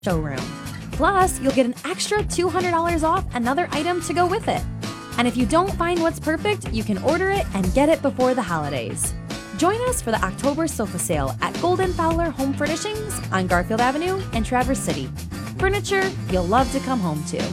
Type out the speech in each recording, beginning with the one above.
showroom. Plus, you'll get an extra $200 off another item to go with it. And if you don't find what's perfect, you can order it and get it before the holidays. Join us for the October sofa sale at Golden Fowler Home Furnishings on Garfield Avenue in Traverse City. Furniture you'll love to come home to.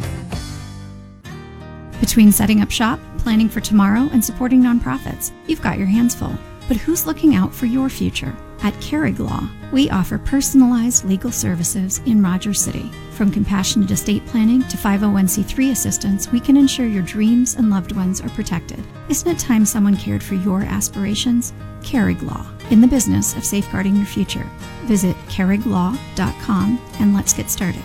Between setting up shop, planning for tomorrow, and supporting nonprofits, you've got your hands full. But who's looking out for your future? At Carrig Law, we offer personalized legal services in Rogers City. From compassionate estate planning to 501c3 assistance, we can ensure your dreams and loved ones are protected. Isn't it time someone cared for your aspirations? Carrig Law, in the business of safeguarding your future. Visit carriglaw.com and let's get started.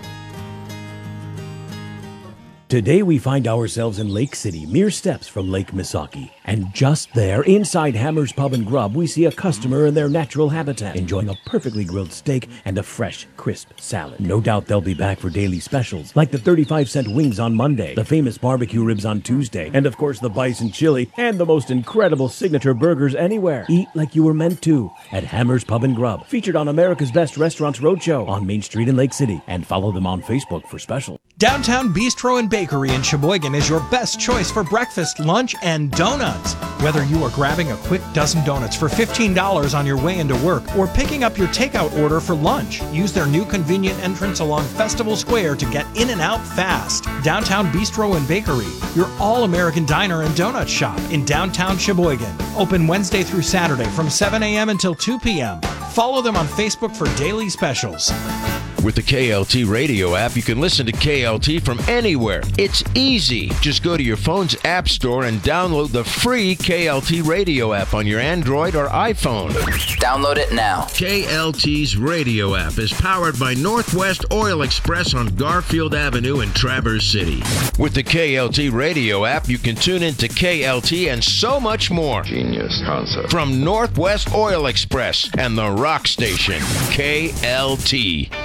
Today we find ourselves in Lake City, mere steps from Lake Misaki. And just there, inside Hammer's Pub and Grub, we see a customer in their natural habitat, enjoying a perfectly grilled steak and a fresh, crisp salad. No doubt they'll be back for daily specials, like the 35-cent wings on Monday, the famous barbecue ribs on Tuesday, and of course the bison chili, and the most incredible signature burgers anywhere. Eat like you were meant to at Hammer's Pub and Grub, featured on America's Best Restaurants Roadshow on Main Street in Lake City, and follow them on Facebook for specials. Downtown Bistro and Bakery in Sheboygan is your best choice for breakfast, lunch, and donuts. Whether you are grabbing a quick dozen donuts for $15 on your way into work or picking up your takeout order for lunch, use their new convenient entrance along Festival Square to get in and out fast. Downtown Bistro and Bakery, your all-American diner and donut shop in downtown Sheboygan. Open Wednesday through Saturday from 7 a.m. until 2 p.m. Follow them on Facebook for daily specials. With the KLT radio app, you can listen to KLT from anywhere. It's easy. Just go to your phone's app store and download the free KLT radio app on your Android or iPhone. Download it now. KLT's radio app is powered by Northwest Oil Express on Garfield Avenue in Traverse City. With the KLT radio app, you can tune into KLT and so much more. Genius concept. From Northwest Oil Express and the rock station, KLT.